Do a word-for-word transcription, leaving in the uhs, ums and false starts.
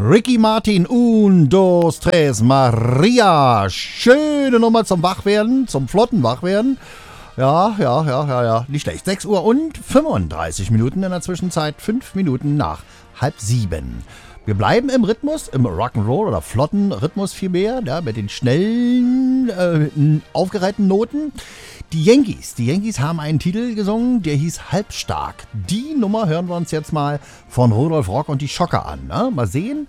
Ricky Martin, un, dos, tres, Maria. Schöne Nummer zum Wachwerden, zum flotten Wachwerden. Ja, ja, ja, ja, ja, nicht schlecht. sechs Uhr und fünfunddreißig Minuten in der Zwischenzeit, fünf Minuten nach halb sieben. Wir bleiben im Rhythmus, im Rock'n'Roll oder flotten Rhythmus vielmehr, ja, mit den schnellen, äh, aufgereihten Noten. Die Yankees, die Yankees haben einen Titel gesungen, der hieß Halbstark. Die Nummer hören wir uns jetzt mal von Rudolf Rock und die Schocker an. Ne? Mal sehen,